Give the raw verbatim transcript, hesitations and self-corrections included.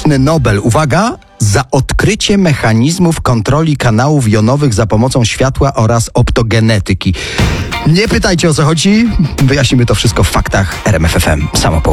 fizyczny Nobel, uwaga, za odkrycie mechanizmów kontroli kanałów jonowych za pomocą światła oraz optogenetyki. Nie pytajcie, o co chodzi, wyjaśnimy to wszystko w faktach R M F F M. Samo po